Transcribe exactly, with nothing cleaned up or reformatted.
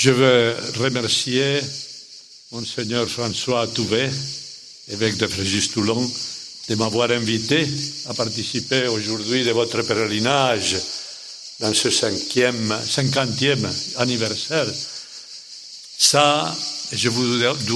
Je veux remercier Monseigneur François Touvet, évêque de Fréjus-Toulon, de m'avoir invité à participer aujourd'hui de votre pèlerinage dans ce cinquième, cinquantième anniversaire. Ça, je vous